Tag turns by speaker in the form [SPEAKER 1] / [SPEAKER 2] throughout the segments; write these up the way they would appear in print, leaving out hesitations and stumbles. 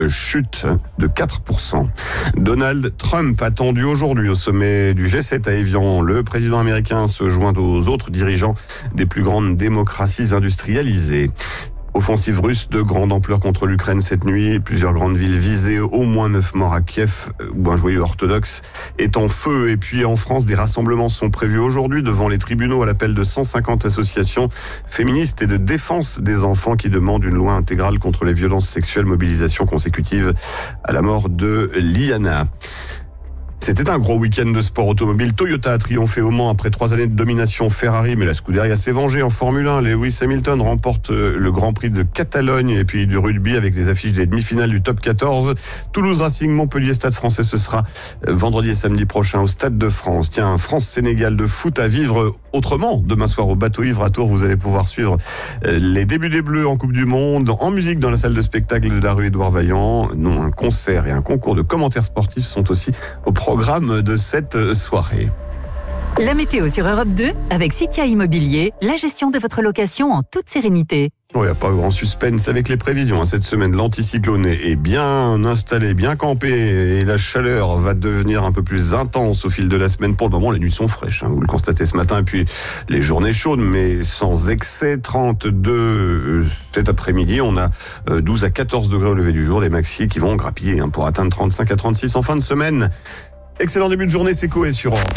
[SPEAKER 1] chute de 4%. Donald Trump attendu aujourd'hui au sommet du G7 à Évian. Le président américain se joint aux autres dirigeants des plus grandes démocraties industrialisées. Offensive russe de grande ampleur contre l'Ukraine cette nuit. Plusieurs grandes villes visées, au moins 9 morts à Kiev, où un joyau orthodoxe est en feu. Et puis en France, des rassemblements sont prévus aujourd'hui devant les tribunaux à l'appel de 150 associations féministes et de défense des enfants qui demandent une loi intégrale contre les violences sexuelles, mobilisation consécutive à la mort de Liana. C'était un gros week-end de sport automobile. Toyota a triomphé au Mans après 3 années de domination Ferrari, mais la Scuderia s'est vengée en Formule 1. Lewis Hamilton remporte le Grand Prix de Catalogne et puis du rugby avec des affiches des demi-finales du top 14. Toulouse Racing, Montpellier, Stade Français, ce sera vendredi et samedi prochain au Stade de France. Tiens, France-Sénégal de foot à vivre autrement. Demain soir au Bateau Ivre à Tours, vous allez pouvoir suivre les débuts des Bleus en Coupe du Monde, en musique dans la salle de spectacle de la rue Édouard Vaillant. Non, un concert et un concours de commentaires sportifs sont aussi au programme de cette soirée.
[SPEAKER 2] La météo sur Europe 2 avec Citia Immobilier, la gestion de votre location en toute sérénité.
[SPEAKER 1] Il n'y a pas grand suspense avec les prévisions. Cette semaine, l'anticyclone est bien installé, bien campé et la chaleur va devenir un peu plus intense au fil de la semaine. Pour le moment, les nuits sont fraîches, vous le constatez ce matin. Et puis, les journées chaudes, mais sans excès. 32 cet après-midi. On a 12 à 14 degrés au lever du jour. Les maxis qui vont grappiller pour atteindre 35 à 36 en fin de semaine. Excellent début de journée, c'est Coé sur Europe.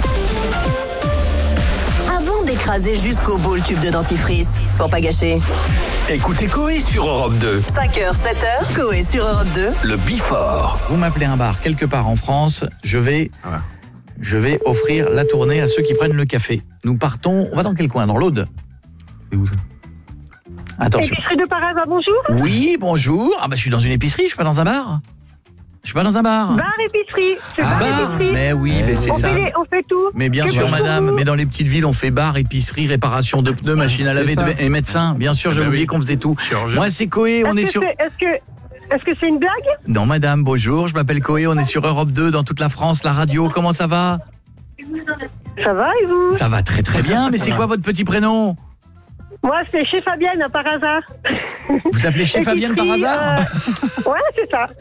[SPEAKER 3] Avant d'écraser jusqu'au bout le tube de dentifrice, pour pas gâcher.
[SPEAKER 4] Écoutez Coé sur Europe 2.
[SPEAKER 3] 5h, 7h, Coé sur Europe 2.
[SPEAKER 4] Le Bifort.
[SPEAKER 5] Vous m'appelez un bar quelque part en France, je vais offrir la tournée à ceux qui prennent le café. Nous partons, on va dans quel coin? Dans l'Aude? C'est où ça? Attention.
[SPEAKER 6] Épicerie de Parasa, bonjour.
[SPEAKER 5] Oui, bonjour. Je suis dans une épicerie, je suis pas dans un bar. Je suis pas dans un bar.
[SPEAKER 6] Bar épicerie. C'est bar épicerie.
[SPEAKER 5] Mais oui, mais c'est ça.
[SPEAKER 6] On fait tout.
[SPEAKER 5] Mais bien sûr, madame. Mais dans les petites villes, on fait bar, épicerie, réparation de pneus, machine à laver et médecin. Bien sûr, j'avais oublié qu'on faisait tout. Moi, c'est Coé. On est sur.
[SPEAKER 6] Est-ce que c'est une blague?
[SPEAKER 5] Non, madame. Bonjour. Je m'appelle Coé. On est sur Europe 2 dans toute la France, la radio. Comment ça va?
[SPEAKER 6] Ça va et vous?
[SPEAKER 5] Ça va très très bien. Mais c'est quoi votre petit prénom?
[SPEAKER 6] Moi, c'est chez Fabienne, par hasard.
[SPEAKER 5] Vous appelez chez Fabienne par hasard?
[SPEAKER 6] Ouais, c'est ça.